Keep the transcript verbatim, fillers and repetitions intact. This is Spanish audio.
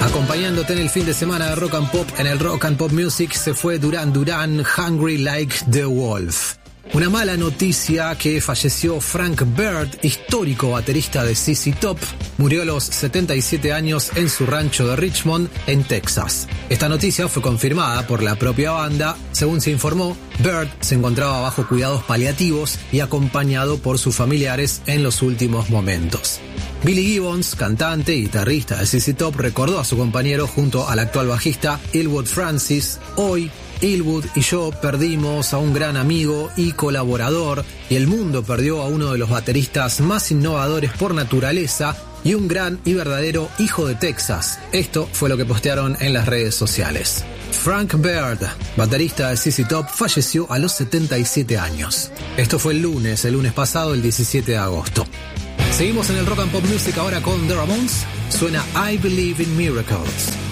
Acompañándote en el fin de semana de Rock and Pop, en el Rock and Pop Music se fue Duran Duran, Hungry Like the Wolf. Una mala noticia: que falleció Frank Beard, histórico baterista de Z Z Top. Murió a los setenta y siete años en su rancho de Richmond, en Texas. Esta noticia fue confirmada por la propia banda. Según se informó, Beard se encontraba bajo cuidados paliativos y acompañado por sus familiares en los últimos momentos. Billy Gibbons, cantante y guitarrista de Z Z Top, recordó a su compañero junto al actual bajista Elwood Francis: hoy Elwood y yo perdimos a un gran amigo y colaborador, y el mundo perdió a uno de los bateristas más innovadores por naturaleza y un gran y verdadero hijo de Texas. Esto fue lo que postearon en las redes sociales. Frank Beard, baterista de Z Z Top, falleció a los setenta y siete años. Esto fue el lunes, el lunes pasado, el diecisiete de agosto. Seguimos en el Rock and Pop Music ahora con The Ramones. Suena I Believe in Miracles.